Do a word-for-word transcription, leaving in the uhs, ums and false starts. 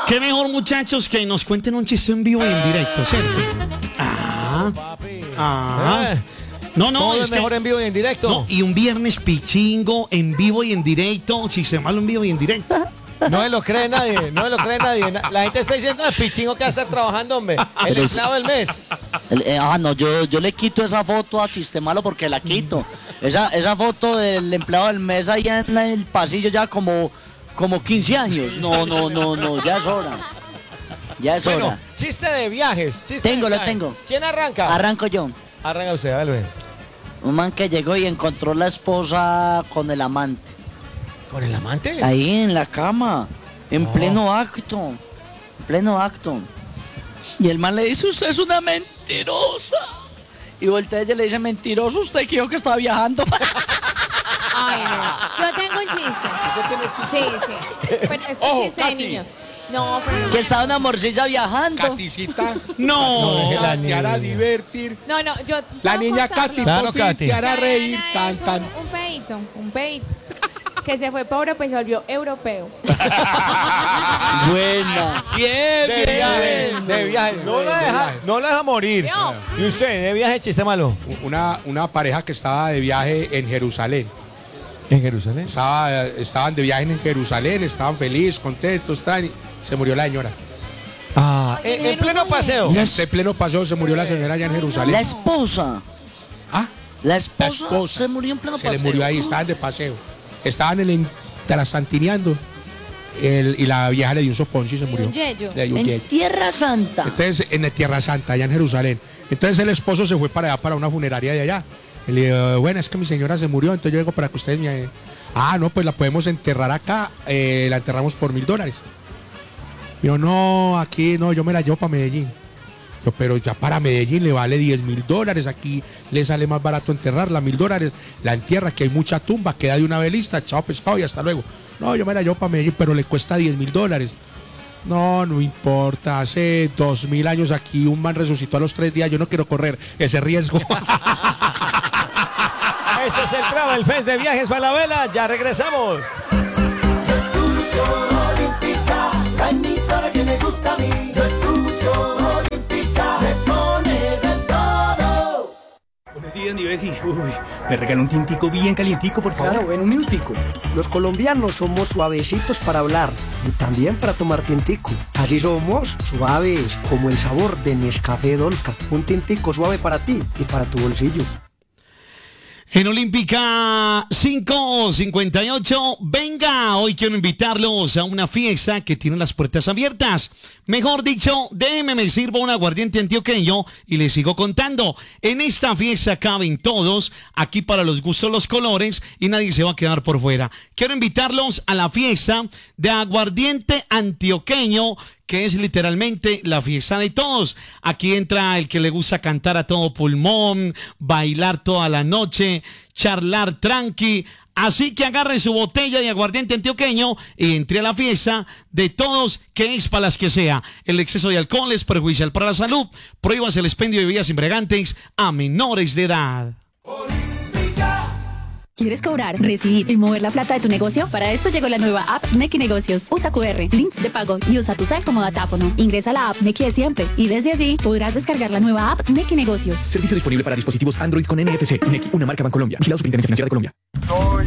Qué mejor, muchachos, que nos cuenten un chiste en vivo y en directo, ¿cierto? Ah, ah. No, no, Todo es es que, mejor en vivo y en directo. no, y un viernes pichingo en vivo y en directo, chiste malo en vivo y en directo. No se lo cree nadie, no se lo cree nadie. La gente está diciendo, el pichingo que va a estar trabajando, hombre. El Pero es- empleado del mes. El- eh, ah, no, yo, yo le quito esa foto a Sistemalo porque la quito. Esa, esa foto del empleado del mes allá en la- el pasillo ya como, como quince años. No, no, no, no, ya es hora. Ya es Bueno, hora. chiste de viajes. Chiste Tengo, de lo viajes. tengo. ¿Quién arranca? Arranco yo. Arranca usted, dale. Un man que llegó y encontró la esposa con el amante. ¿Con el amante? Ahí en la cama, en No. pleno acto. En pleno acto. Y el man le dice, usted es una mentirosa. Y voltea ella y le dice, mentiroso, usted creo que está viajando. Ay, no. Yo tengo un chiste. Sí, sí. Pero es un Ojo, chiste Katy. de niños. No, pero Que está una morcilla viajando. Katicita, No. No, la te hará niña. divertir. no, no, yo La ¿puedo niña contarlo? Katy Claro, por fin Katy. te hará La reír nena tan es tan. Un, un pedito, un pedito. Que se fue pobre, pues se volvió europeo. Buena. Bien, De viaje, de viaje. No la deja, no la deja morir. Yo. ¿Y usted, de viaje, chiste malo? Una, una pareja que estaba de viaje en Jerusalén. En Jerusalén. Estaba, estaban de viaje en Jerusalén, estaban felices, contentos, tal, y se murió la señora. Ah, Ay, en, en en pleno Jerusalén. paseo. La, Este pleno paseo se murió la señora allá en Jerusalén. la esposa. Ah, La esposa, La esposa. se murió en pleno se paseo. le murió ahí, estaban de paseo. Estaban en el trasantineando. El, y la vieja le dio un soponcio y se Y murió. un yello. Le dio un En yello. Tierra Santa. Entonces, en la Tierra Santa, allá en Jerusalén. Entonces el esposo se fue para allá, para una funeraria de allá. Y le dijo, bueno, es que mi señora se murió, entonces yo vengo para que ustedes me... Ah, no, pues la podemos enterrar acá, eh, la enterramos por mil dólares. Yo, no, aquí no, yo me la llevo para Medellín. Yo, pero ya para Medellín le vale diez mil dólares, aquí le sale más barato enterrarla, mil dólares, la entierra, que hay mucha tumba, queda de una vez lista, chao pescado y hasta luego. No, yo me la llevo para Medellín, pero le cuesta diez mil dólares. No, no importa, hace dos mil años aquí un man resucitó a los tres días, yo no quiero correr ese riesgo. Este es el Travel Fest de Viajes Falabella. Ya regresamos. Yo escucho Olímpica, la emisora que me gusta a mí. Yo escucho Olímpica, me pone de todo. Buenos días, Nivesi. Uy, me regaló un tintico bien calientico, por favor. Claro, en un minutico. Los colombianos somos suavecitos para hablar y también para tomar tintico. Así somos suaves, como el sabor de Nescafé Dolca. Un tintico suave para ti y para tu bolsillo. En Olímpica cinco cincuenta y ocho, venga, hoy quiero invitarlos a una fiesta que tiene las puertas abiertas. Mejor dicho, déjeme me sirvo un aguardiente antioqueño y les sigo contando. En esta fiesta caben todos, aquí para los gustos los colores y nadie se va a quedar por fuera. Quiero invitarlos a la fiesta de aguardiente antioqueño, que es literalmente la fiesta de todos. Aquí entra el que le gusta cantar a todo pulmón, bailar toda la noche, charlar tranqui. Así que agarre su botella de aguardiente antioqueño y entre a la fiesta de todos, que es para las que sea. El exceso de alcohol es perjudicial para la salud. Prohíbase el expendio de bebidas embriagantes a menores de edad. ¿Quieres cobrar, recibir y mover la plata de tu negocio? Para esto llegó la nueva app Nequi Negocios. Usa Q R, links de pago y usa tu cel como datáfono. Ingresa a la app Nequi de siempre y desde allí podrás descargar la nueva app Nequi Negocios. Servicio disponible para dispositivos Android con N F C. Nequi, una marca Bancolombia. Vigilado Superintendencia Financiera de Colombia. Soy